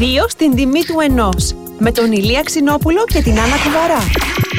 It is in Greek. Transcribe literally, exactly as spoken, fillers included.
Δύο στην τιμή του ενός. Με τον Ηλία Ξινόπουλο και την Άννα Κουβαρά.